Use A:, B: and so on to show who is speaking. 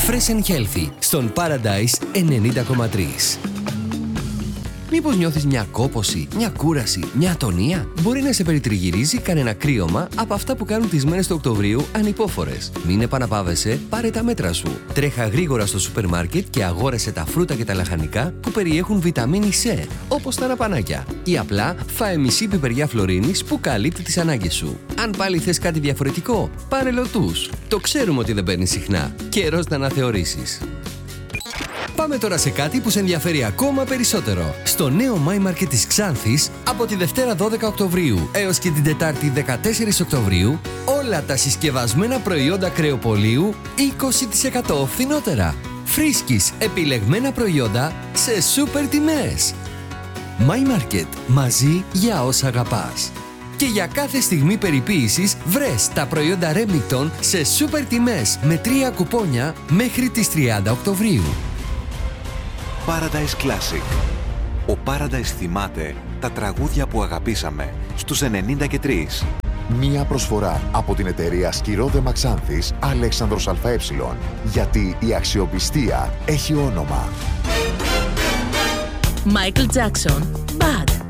A: Fresh and Healthy στον Paradise 90,3. Μήπως νιώθεις μια κόπωση, μια κούραση, μια ατονία? Μπορεί να σε περιτριγυρίζει κανένα κρύωμα από αυτά που κάνουν τις μέρες του Οκτωβρίου ανυπόφορες. Μην επαναπάβεσαι, πάρε τα μέτρα σου. Τρέχα γρήγορα στο σούπερ μάρκετ και αγόρασε τα φρούτα και τα λαχανικά που περιέχουν βιταμίνη C, όπως τα ραπανάκια. Ή απλά φάε μισή πιπεριά φλωρίνης που καλύπτει τις ανάγκες σου. Αν πάλι θες κάτι διαφορετικό, πάρε λωτούς. Το ξέρουμε ότι δεν παίρνεις συχνά. Καιρός να αναθεωρήσεις. Πάμε τώρα σε κάτι που σε ενδιαφέρει ακόμα περισσότερο. Στο νέο My Market της Ξάνθης, από τη Δευτέρα 12 Οκτωβρίου έως και την Τετάρτη 14 Οκτωβρίου, όλα τα συσκευασμένα προϊόντα κρεοπωλείου 20% φθηνότερα. Φρίσκεις επιλεγμένα προϊόντα σε σούπερ τιμές. My Market, μαζί για όσα αγαπάς. Και για κάθε στιγμή περιποίησης βρες τα προϊόντα Remington σε σούπερ τιμές με 3 κουπόνια μέχρι τις 30 Οκτωβρίου.
B: Paradise Classic. Ο Paradise θυμάται τα τραγούδια που αγαπήσαμε στους 93.
C: Μία προσφορά από την εταιρεία Σκυρόδεμα Ξάνθης Αλέξανδρος ΑΕ. Γιατί η αξιοπιστία έχει όνομα.
D: Michael Jackson, Bad.